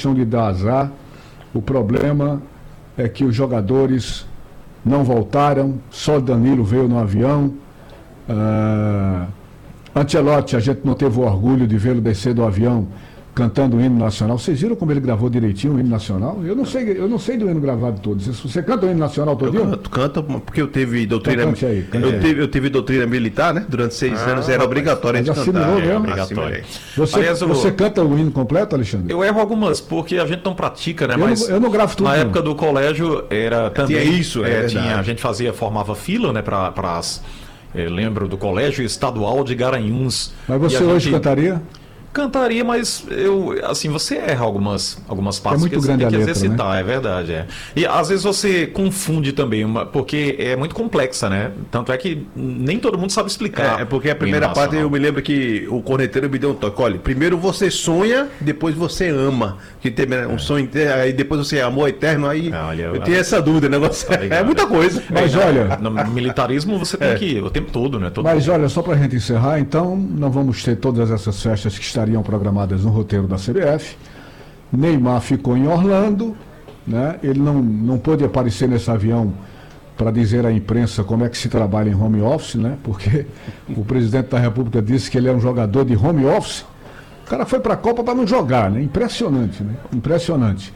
questão de dar azar. O problema é que os jogadores não voltaram, só Danilo veio no avião. Ancelotti, a gente não teve o orgulho de vê-lo descer do avião cantando o hino nacional. Vocês viram como ele gravou direitinho o hino nacional? Eu não sei do hino gravado todo. Você canta o hino nacional todo dia? Canto, porque eu tive doutrina. Então, eu tive doutrina militar, né? Durante 6 anos era obrigatório a gente cantar. Obrigatório. Você canta o hino completo, Alexandre? Eu erro algumas, porque a gente não pratica, né? Mas eu não gravo tudo. Na época do colégio era também. Tinha isso, a gente formava fila, né? Para as. Lembro do Colégio Estadual de Garanhuns. Mas você hoje cantaria? Cantaria, mas você erra algumas partes muito que você grande tem que a letra, exercitar, né? É verdade. E às vezes você confunde também, porque é muito complexa, né? Tanto é que nem todo mundo sabe explicar. É porque a primeira parte eu me lembro que o corneteiro me deu um toque. Olha, primeiro você sonha, depois você ama. Que tem um sonho, aí depois você é amor eterno, aí eu tenho essa dúvida, negócio. É muita coisa. Mas olha, no militarismo você tem que ir o tempo todo, né? Mas olha, só pra gente encerrar, então, não vamos ter todas essas festas que estariam programadas no roteiro da CBF. Neymar ficou em Orlando, né? Ele não pôde aparecer nesse avião para dizer à imprensa como é que se trabalha em home office, né? Porque o presidente da República disse que ele é um jogador de home office. O cara foi para a Copa para não jogar, né? Impressionante, né? Impressionante.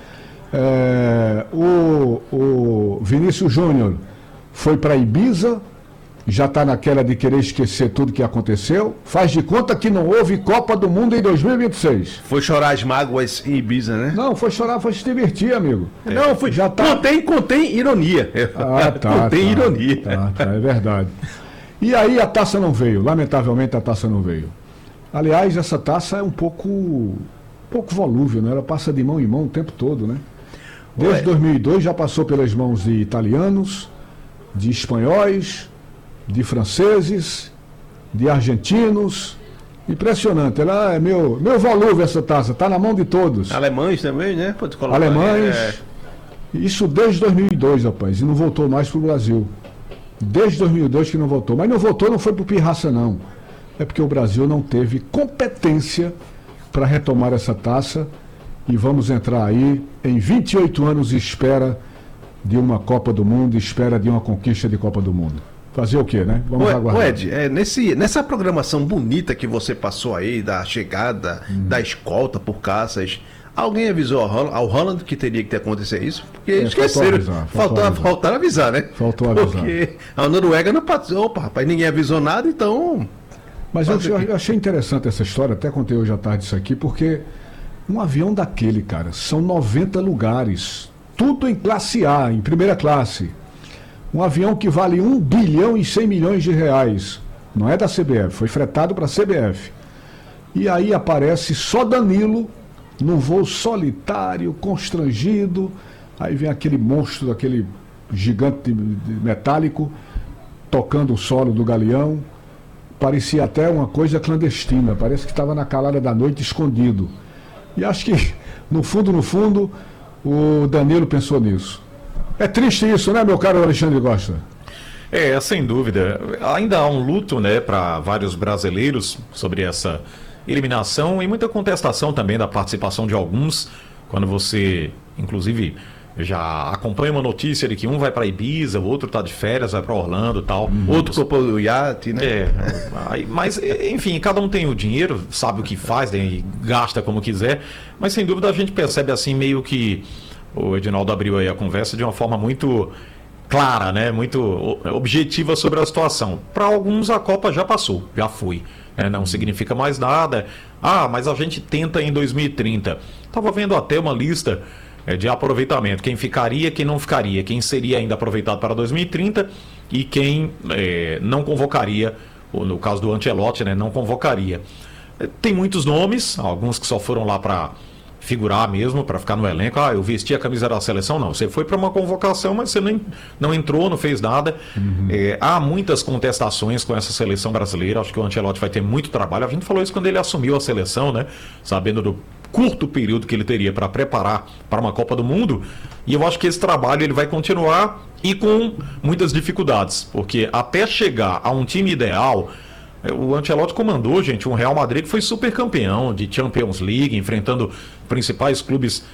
O Vinícius Júnior foi para Ibiza, já está naquela de querer esquecer tudo que aconteceu. Faz de conta que não houve Copa do Mundo em 2026. Foi chorar as mágoas em Ibiza, né? Não, foi chorar, foi se divertir, amigo. Não, foi. Já tá... Contém ironia. Contém ironia. É verdade. E aí a taça não veio. Lamentavelmente a taça não veio. Aliás, essa taça é um pouco volúvel, né? Ela passa de mão em mão o tempo todo, né? Desde 2002 já passou pelas mãos de italianos, de espanhóis, de franceses, de argentinos. Impressionante. Ela é meu volúvel, essa taça. Está na mão de todos. Alemães também, né? Pode colocar. Alemães. Isso desde 2002, rapaz. E não voltou mais para o Brasil. Desde 2002 que não voltou. Mas não voltou, não foi por pirraça, não. É porque o Brasil não teve competência para retomar essa taça. E vamos entrar aí em 28 anos de espera de uma Copa do Mundo, espera de uma conquista de Copa do Mundo. Fazer o quê, né? Vamos aguardar. Ed, nessa programação bonita que você passou aí, da chegada, da escolta por caças, alguém avisou ao Haaland que teria que acontecer isso? Porque esqueceram. Faltaram avisar, né? Faltou avisar. Porque a Noruega não passou. Opa, rapaz, ninguém avisou nada, então... Mas eu achei interessante essa história, até contei hoje à tarde isso aqui, porque um avião daquele, cara, são 90 lugares, tudo em classe A, em primeira classe. Um avião que vale 1 bilhão e 100 milhões de reais. Não é da CBF, foi fretado para a CBF. E aí aparece só Danilo, num voo solitário, constrangido. Aí vem aquele monstro, aquele gigante metálico, tocando o solo do galeão. Parecia até uma coisa clandestina, parece que estava na calada da noite escondido. E acho que, no fundo, o Danilo pensou nisso. É triste isso, né, meu caro Alexandre Costa? Sem dúvida. Ainda há um luto, né, para vários brasileiros sobre essa eliminação e muita contestação também da participação de alguns, quando você, inclusive, já acompanha uma notícia de que um vai para Ibiza, o outro está de férias, vai para Orlando e tal. Outro comprou o iate, né? Mas, enfim, cada um tem o dinheiro, sabe o que faz, né, e gasta como quiser, mas sem dúvida a gente percebe assim meio que o Edinaldo abriu aí a conversa de uma forma muito clara, né? Muito objetiva sobre a situação. Para alguns a Copa já passou, já foi. Não significa mais nada. Mas a gente tenta em 2030. Estava vendo até uma lista de aproveitamento. Quem ficaria, quem não ficaria. Quem seria ainda aproveitado para 2030 e quem não convocaria. No caso do Ancelotti, né? Não convocaria. Tem muitos nomes, alguns que só foram lá para figurar mesmo, para ficar no elenco. Eu vesti a camisa da seleção. Não, você foi para uma convocação, mas você não entrou, não fez nada. Há muitas contestações com essa seleção brasileira. Acho que o Ancelotti vai ter muito trabalho. A gente falou isso quando ele assumiu a seleção, né? Sabendo do curto período que ele teria para preparar para uma Copa do Mundo. E eu acho que esse trabalho ele vai continuar e com muitas dificuldades, porque até chegar a um time ideal... O Ancelotti comandou, gente, um Real Madrid que foi super campeão de Champions League, enfrentando principais clubes